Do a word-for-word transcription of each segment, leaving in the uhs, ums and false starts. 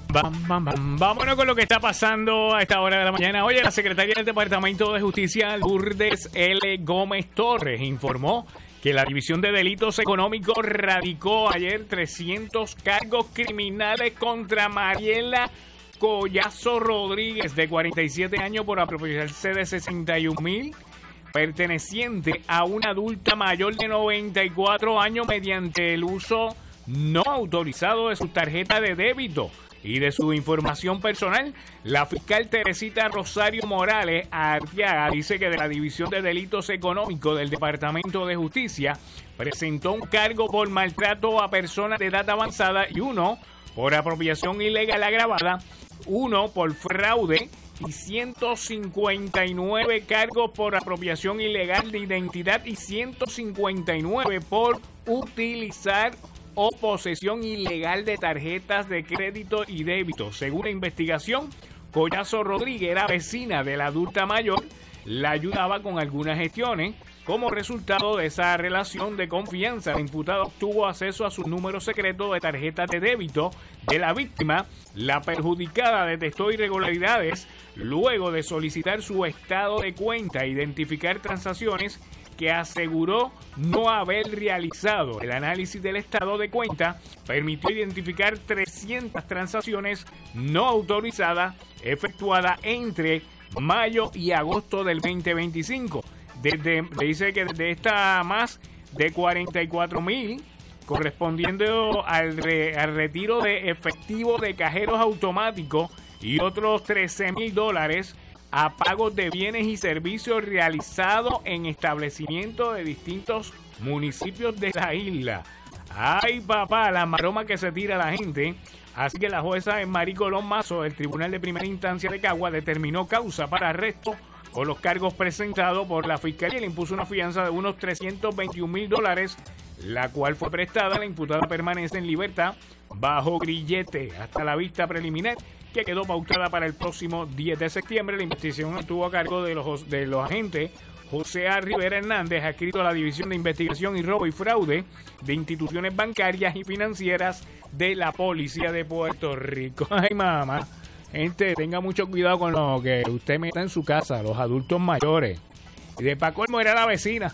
Bam, bam, bam. Vámonos con lo que está pasando a esta hora de la mañana. Oye, la secretaria del Departamento de Justicia, Lourdes L. Gómez Torres, informó que la División de Delitos Económicos radicó ayer trescientos cargos criminales contra Mariela Collazo Rodríguez, de cuarenta y siete años, por apropiarse de sesenta y un mil perteneciente a una adulta mayor de noventa y cuatro años mediante el uso no autorizado de su tarjeta de débito y de su información personal. La fiscal Teresita Rosario Morales Arteaga dice que de la División de Delitos Económicos del Departamento de Justicia presentó un cargo por maltrato a personas de edad avanzada y uno por apropiación ilegal agravada, uno por fraude y ciento cincuenta y nueve cargos por apropiación ilegal de identidad y ciento cincuenta y nueve por utilizar o posesión ilegal de tarjetas de crédito y débito. Según la investigación, Collazo Rodríguez era vecina de la adulta mayor, la ayudaba con algunas gestiones. Como resultado de esa relación de confianza, la imputada obtuvo acceso a su número secreto de tarjetas de débito de la víctima. La perjudicada detectó irregularidades luego de solicitar su estado de cuenta e identificar transacciones que aseguró no haber realizado. El análisis del estado de cuenta permitió identificar trescientas transacciones no autorizadas efectuadas entre mayo y agosto del veinte veinticinco. Desde, dice que de esta más de cuarenta y cuatro mil correspondiendo al, re, al retiro de efectivo de cajeros automáticos y otros trece mil dólares a pagos de bienes y servicios realizados en establecimientos de distintos municipios de la isla. Ay, papá, la maroma que se tira la gente. Así que la jueza Marí Colón Mazo del Tribunal de Primera Instancia de Cagua determinó causa para arresto por los cargos presentados por la Fiscalía y le impuso una fianza de unos trescientos veintiún mil dólares, la cual fue prestada. La imputada permanece en libertad bajo grillete hasta la vista preliminar, que quedó pautada para el próximo diez de septiembre. La investigación estuvo a cargo de los, de los agentes José A. Rivera Hernández, adscrito a la División de Investigación y Robo y Fraude de Instituciones Bancarias y Financieras de la Policía de Puerto Rico. Ay, mamá. Gente, tenga mucho cuidado con lo que usted meta en su casa, los adultos mayores. Y de pa' colmo era la vecina.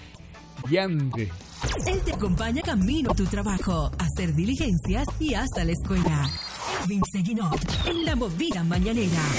Yande. Él te acompaña camino a tu trabajo, a hacer diligencias y hasta la escuela. Vince Guinot, en la movida mañanera.